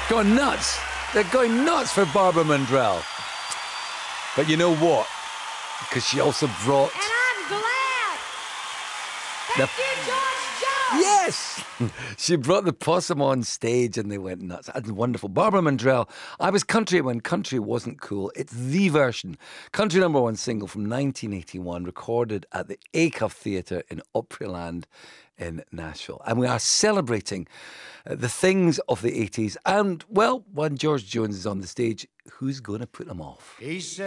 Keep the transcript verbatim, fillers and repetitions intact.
Gone nuts. They're going nuts for Barbara Mandrell. But you know what? Because she also brought... And I'm glad. The- Thank you, George Jones. Yes! She brought the possum on stage and they went nuts. That's wonderful. Barbara Mandrell, I was country when country wasn't cool. It's the version. Country number one single from nineteen eighty-one, recorded at the Acuff Theatre in Opryland in Nashville. And we are celebrating uh, the things of the eighties. And, well, when George Jones is on the stage, who's going to put them off? He said